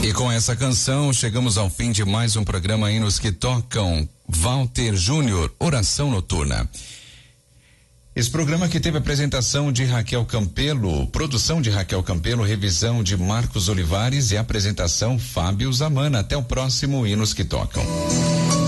E com essa canção chegamos ao fim de mais um programa Hinos que Tocam. Walter Júnior, Oração Noturna. Esse programa que teve apresentação de Raquel Campelo, produção de Raquel Campelo, revisão de Marcos Olivares e apresentação Fábio Zamana. Até o próximo Hinos que Tocam.